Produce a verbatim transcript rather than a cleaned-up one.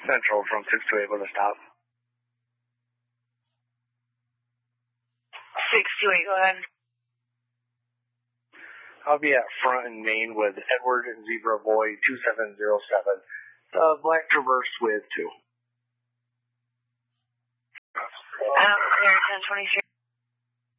Central from six two eight with a stop. six two eight, go ahead. I'll be at front and main with Edward Zebra Boy two seven zero seven. Uh, black Traverse with two. Um, clear ten twenty-three.